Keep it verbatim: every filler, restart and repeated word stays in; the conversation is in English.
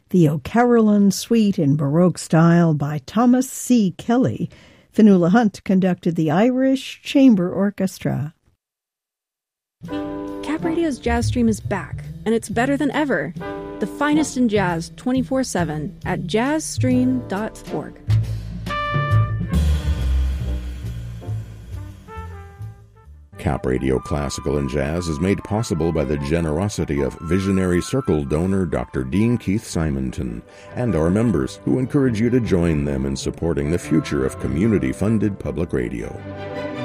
the O'Carolan Suite in Baroque style by Thomas C. Kelly. Fionnuala Hunt conducted the Irish Chamber Orchestra. Cap Radio's Jazz Stream is back, and it's better than ever. The finest in jazz twenty-four seven at jazz stream dot org. Cap Radio Classical and Jazz is made possible by the generosity of visionary Circle donor Doctor Dean Keith Simonton and our members, who encourage you to join them in supporting the future of community-funded public radio.